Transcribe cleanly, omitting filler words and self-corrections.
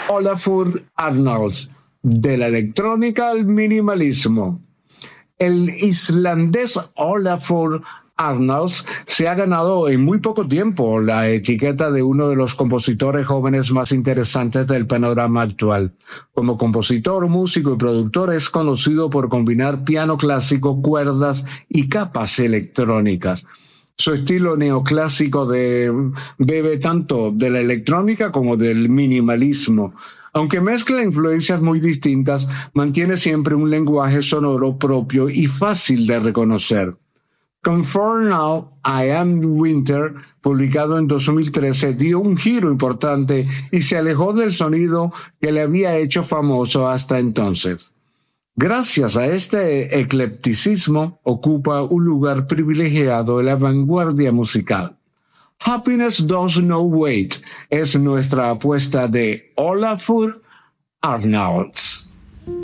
Olafur Arnalds, de la electrónica al minimalismo. El islandés Olafur Arnalds se ha ganado en muy poco tiempo la etiqueta de uno de los compositores jóvenes más interesantes del panorama actual. Como compositor, músico y productor es conocido por combinar piano clásico, cuerdas y capas electrónicas. Su estilo neoclásico bebe tanto de la electrónica como del minimalismo. Aunque mezcla influencias muy distintas, mantiene siempre un lenguaje sonoro propio y fácil de reconocer. Con For Now, I Am Winter, publicado en 2013, dio un giro importante y se alejó del sonido que le había hecho famoso hasta entonces. Gracias a este eclecticismo, ocupa un lugar privilegiado en la vanguardia musical. Happiness Does Not Wait es nuestra apuesta de Olafur Arnalds.